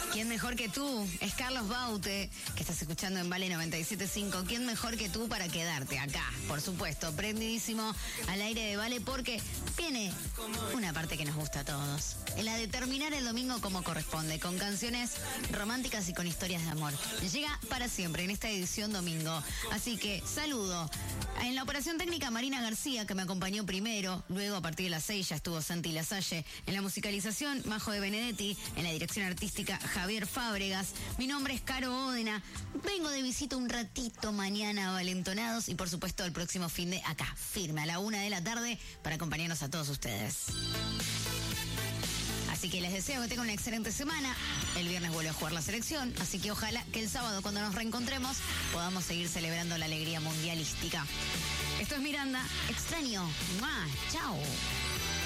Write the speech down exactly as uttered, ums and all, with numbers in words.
¿Quién mejor que tú? Es Carlos Baute, que estás escuchando en Vale noventa y siete punto cinco. ¿Quién mejor que tú para quedarte acá? Por supuesto, prendidísimo al aire de Vale, porque viene una parte que nos gusta a todos. En la de terminar el domingo como corresponde, con canciones románticas y con historias de amor. Llega para siempre en esta edición domingo. Así que saludo. En la operación técnica Marina García, que me acompañó primero. Luego, a partir de las seis, ya estuvo Santi Lasalle. En la musicalización, Majo de Benedetti. En la dirección artística, Javier Fábregas. Mi nombre es Caro Ódena. Vengo de visita un ratito mañana a Valentonados. Y por supuesto, el próximo fin de acá, firme, a la una de la tarde, para acompañarnos a todos ustedes. Así que les deseo que tengan una excelente semana. El viernes vuelve a jugar la selección, así que ojalá que el sábado, cuando nos reencontremos, podamos seguir celebrando la alegría mundialística. Esto es Miranda, extraño. ¡Mua! ¡Chao!